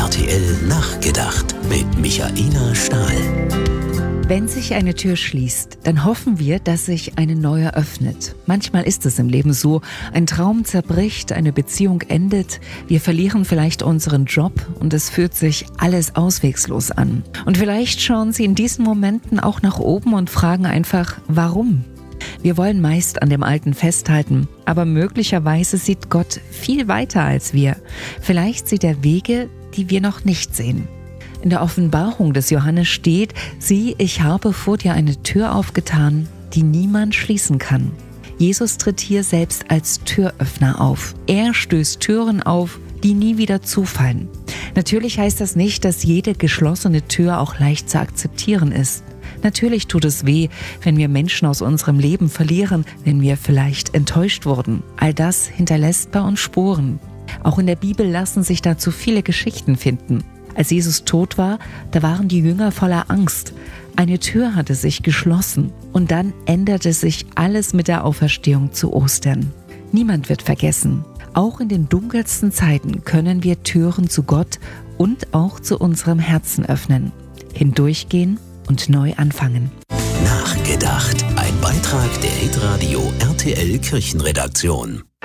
RTL Nachgedacht mit Michaela Stahl. Wenn sich eine Tür schließt, dann hoffen wir, dass sich eine neue öffnet. Manchmal ist es im Leben so, ein Traum zerbricht, eine Beziehung endet, wir verlieren vielleicht unseren Job und es fühlt sich alles auswegslos an. Und vielleicht schauen Sie in diesen Momenten auch nach oben und fragen einfach, warum? Wir wollen meist an dem Alten festhalten, aber möglicherweise sieht Gott viel weiter als wir. Vielleicht sieht er Wege, die wir noch nicht sehen. In der Offenbarung des Johannes steht: Sieh, ich habe vor dir eine Tür aufgetan, die niemand schließen kann. Jesus tritt hier selbst als Türöffner auf. Er stößt Türen auf, die nie wieder zufallen. Natürlich heißt das nicht, dass jede geschlossene Tür auch leicht zu akzeptieren ist. Natürlich tut es weh, wenn wir Menschen aus unserem Leben verlieren, wenn wir vielleicht enttäuscht wurden. All das hinterlässt bei uns Spuren. Auch in der Bibel lassen sich dazu viele Geschichten finden. Als Jesus tot war, da waren die Jünger voller Angst. Eine Tür hatte sich geschlossen und dann änderte sich alles mit der Auferstehung zu Ostern. Niemand wird vergessen. Auch in den dunkelsten Zeiten können wir Türen zu Gott und auch zu unserem Herzen öffnen, hindurchgehen und neu anfangen. Nachgedacht. Ein Beitrag der Hitradio RTL Kirchenredaktion.